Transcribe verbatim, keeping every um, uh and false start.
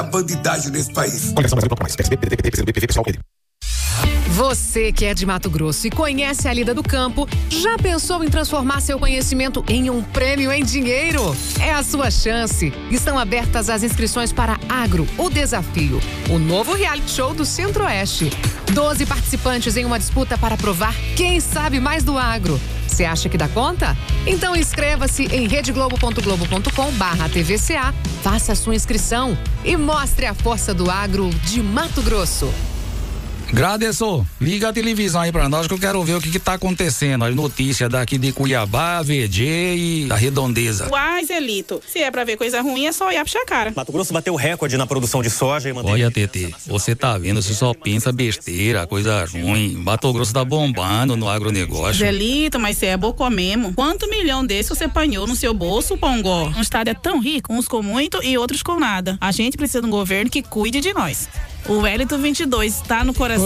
bandidagem nesse país. Você que é de Mato Grosso e conhece a Lida do Campo, já pensou em transformar seu conhecimento em um prêmio em dinheiro? É a sua chance. Estão abertas as inscrições para Agro, o Desafio, o novo reality show do Centro-Oeste. doze participantes em uma disputa para provar quem sabe mais do agro. Você acha que dá conta? Então inscreva-se em redeglobo ponto globo ponto com barra T V C A, faça a sua inscrição e mostre a força do agro de Mato Grosso. Gradeço, liga a televisão aí pra nós que eu quero ver o que que tá acontecendo. As notícias daqui de Cuiabá, V G e da Redondeza. Uai, Zelito, se é pra ver coisa ruim é só olhar pra cara. Mato Grosso bateu recorde na produção de soja e manteiga. Olha, Tetê, você tá vendo, você só pensa besteira, coisa ruim. Mato Grosso tá bombando no agronegócio. Zelito, mas você é bocó mesmo. Quanto milhão desse você apanhou no seu bolso, Pongó? Um estado é tão rico, uns com muito e outros com nada. A gente precisa de um governo que cuide de nós. O Wellington vinte e dois tá no coração